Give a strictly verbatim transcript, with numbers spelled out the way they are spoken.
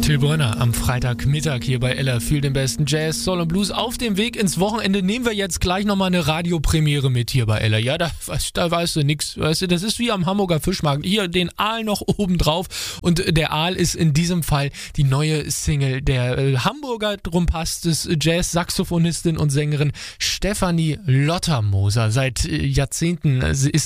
Till Brönner am Freitagmittag hier bei Ella für den besten Jazz, Soul und Blues. Auf dem Weg ins Wochenende nehmen wir jetzt gleich nochmal eine Radiopremiere mit hier bei Ella. Ja, da, da weißt du nix. Weißt du, das ist wie am Hamburger Fischmarkt. Hier den Aal noch oben drauf. Und der Aal ist in diesem Fall die neue Single der äh, Hamburger, drum passt es, Jazz-Saxophonistin und Sängerin Stefanie Lottermoser. Seit äh, Jahrzehnten ist